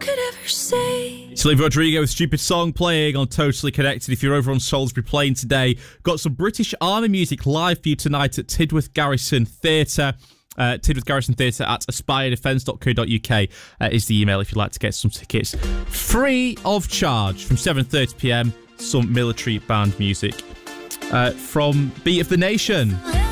could ever say. It's Olivia Rodrigo with Stupid Song playing on Totally Connected. If you're over on Salisbury Plain today, got some British Army music live for you tonight at Tidworth Garrison Theatre. Tidworth Garrison Theatre at aspiredefence.co.uk is the email if you'd like to get some tickets. Free of charge from 7:30pm, some military band music from Beat of the Nation.